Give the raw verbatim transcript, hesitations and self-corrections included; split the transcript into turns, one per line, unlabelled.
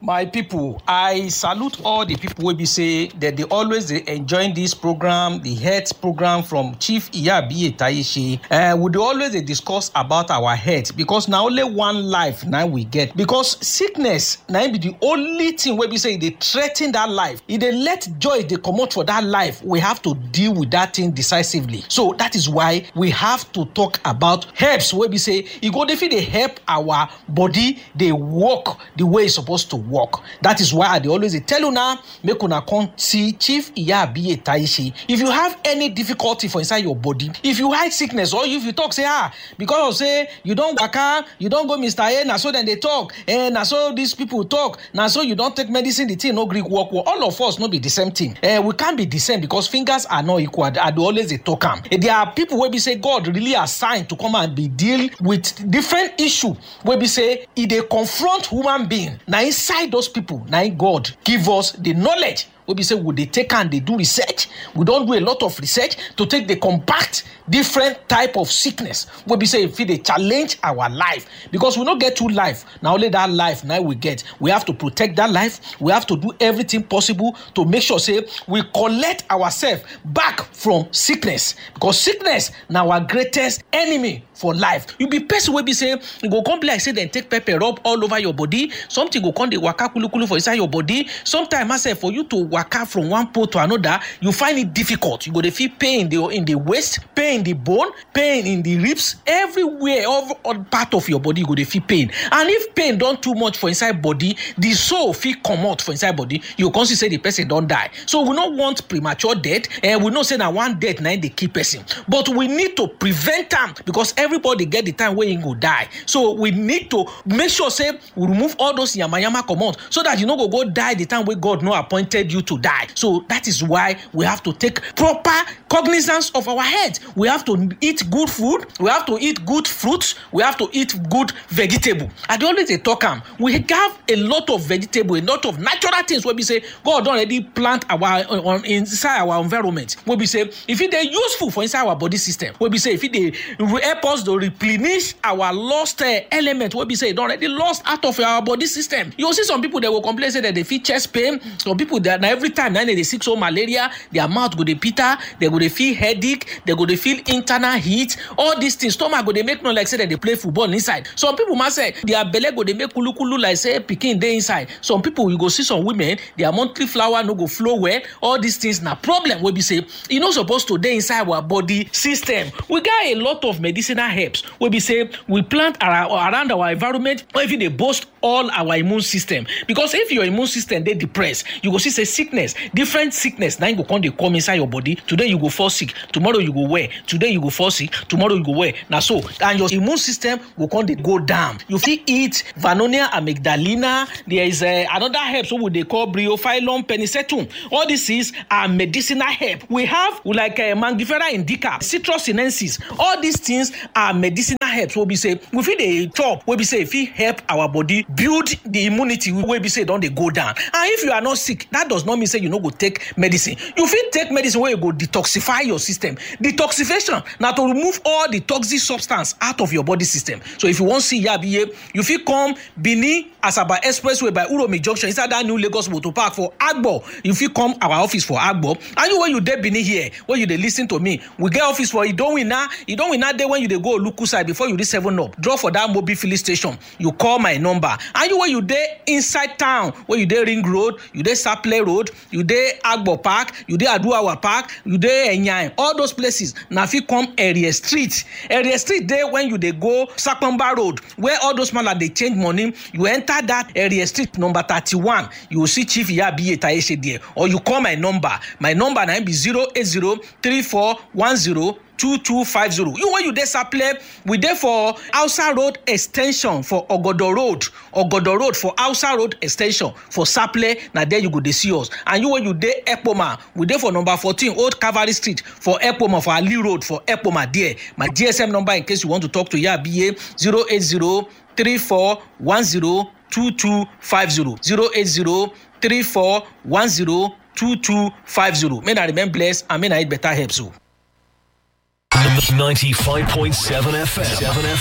My people, I salute all the people wey be say that they always dey enjoying this program, the health program from Chief Iyabiye Taishe. Uh, we dey always dey discuss about our health because na only one life na we get. Because sickness na be the only thing wey be say e dey threaten that life. E dey let joy dey comot for that life. We have to deal with that thing decisively. So that is why we have to talk about herbs wey be say e go dey fit dey help our body dey work the way e suppose to work. Work. That is why I dey always dey tell you now, make una come see Chief Iyabiye Taishe. If you have any difficulty for inside your body, if you hide sickness, or if you talk say ah because of say you don waka, you don go Mister A, na so then they talk, and na so these people talk, na so you don take medicine, the thing no gree work. Well, all of us no be the same thing. Uh, we can't be the same because fingers are not equal. I do always dey talk am. There are people wey be say God really assigned to come and be deal with different issue wey be say e dey confront human being. Na inside those people, now God give us the knowledge. We be say we dey take and they do research. We don't do a lot of research to take the compact different type of sickness. We be say if they challenge our life because we don't get two life. Now only that life now we get. We have to protect that life. We have to do everything possible to make sure say we collect ourselves back from sickness because sickness now our greatest enemy for life. You be person wey be say you go come be like say then take pepper rub all over your body. Something go come dey waka kulu kulu for inside your body. Sometimes I say for you to waka from one pole to another, you find it difficult. You go dey feel pain in the in the waist, pain in the bone, pain in the ribs, everywhere, all, all part of your body you go dey feel pain. And if pain don too much for inside body, the soul fit comot for inside body. You go come see say the person don die. So we no want premature death, and we know say na one death na dey kill person. But we need to prevent am because everybody get the time wey he go die. So we need to make sure say we remove all those yama yama comot so that you no go go die the time wey God no appointed you to die. So that is why we have to take proper cognizance of our health. We have to eat good food. We have to eat good fruits. We have to eat good vegetable. I dey always dey talk am. We have a lot of vegetable, a lot of natural things where we say God don already plant our on inside our environment. Where we say if it dey useful for inside our body system. Where we say if it dey help us to replenish our lost uh, element. Where we say it don already lost out of our body system. You will see some people that will complain say that they feel chest pain. Some people that now every time now they sick so malaria, their mouth go dey bitter, they go dey feel headache, they go dey feel internal heat. All these things, stomach go dey make no like say that they play football inside. Some people must say their belly go dey make kulu kulu like say pikin dey inside. Some people you go see some women, their monthly flower no go flow well. All these things na problem wey be say e no supposed to dey inside our body system. We got a lot of medicinal herbs wey be say we plant around our environment or even dey boost all our immune system. Because if your immune system dey depressed, you go see say sickness, different sickness now go come dey come inside your body. Today you go fall sick, tomorrow you go well. Today you go fall sick, tomorrow you go well. Now so and your immune system go come dey go down. You fit eat Vernonia amygdalina. There is uh, another herb so we dey call Bryophyllum penicetum. All these is are medicinal herb. We have like uh, Mangifera indica, Citrus sinensis. All these things are medicinal herbs. Wey be say we fit dey chop. Wey be say if it help our body build the immunity. Wey be say don dey go down. And if you are not sick, that does not mean say you no go take medicine. You fit take medicine where you go detoxify your system. Detoxification now to remove all the toxic substance out of your body system. So if you want to see Iyabiye, you fit come Benin Asaba Expressway by Uromi Junction inside that new Lagos Motor Park for Agbo. You fit come our office for Agbo. And you when you dey Benin here, when you dey listen to me, we get office for Idowina. Idowina dey when you dey go Oluku side before you reach seven up. Draw for that mobile filling station. You call my number. And you when you dey inside town, where you dey Ring Road, you dey Saple Road, you dey Agbo Park, you dey Aduawa Park, you dey Enyan. All those places na fit come Area Street. Area Street dey when you dey go Sapamba Road, where all those man dey change money. You enter that Area Street number thirty-one. You will see Chief Iyabiye Taishe there. Or you call my number. My number na be zero eight zero three four one zero two two five zero. You when you dey Saple, we dey for Hausa Road Extension for Ogodo Road. Ogodo Road for Hausa Road Extension for Saple. Now there you go dey see us. And you when you dey Epoma, we dey for number fourteen Old Cavalry Street for Epoma for Ali Road for Epoma there. My G S M number in case you want to talk to Iyabiye zero eight zero three four one zero two two five zero. zero eight zero three four one zero two two five zero. May I remain blessed and may I eat better help you.
ninety-five point seven F M.